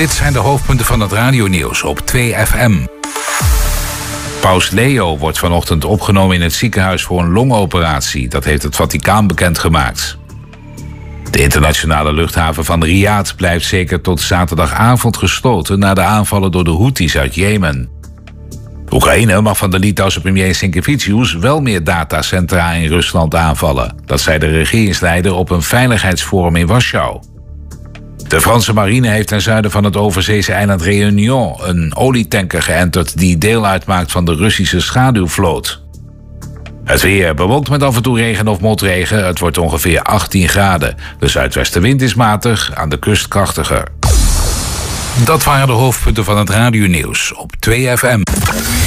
Dit zijn de hoofdpunten van het radionieuws op 2FM. Paus Leo wordt vanochtend opgenomen in het ziekenhuis voor een longoperatie. Dat heeft het Vaticaan bekendgemaakt. De internationale luchthaven van Riyadh blijft zeker tot zaterdagavond gesloten na de aanvallen door de Houthis uit Jemen. Oekraïne mag van de Litouwse premier Sinkevicius wel meer datacentra in Rusland aanvallen. Dat zei de regeringsleider op een veiligheidsforum in Warschau. De Franse marine heeft ten zuiden van het overzeese eiland Réunion een olietanker geënterd die deel uitmaakt van de Russische schaduwvloot. Het weer bewolkt met af en toe regen of motregen. Het wordt ongeveer 18 graden. De zuidwestenwind is matig, aan de kust krachtiger. Dat waren de hoofdpunten van het radionieuws op 2FM.